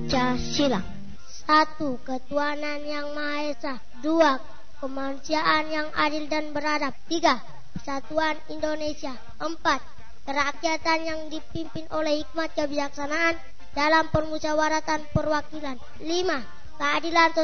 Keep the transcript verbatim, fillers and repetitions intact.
Pancasila. Satu, ketuhanan yang Maha Esa. Dua, kemanusiaan yang adil dan beradab. Tiga, persatuan Indonesia. Empat, kerakyatan yang dipimpin oleh hikmat kebijaksanaan dalam permusyawaratan perwakilan. Lima, keadilan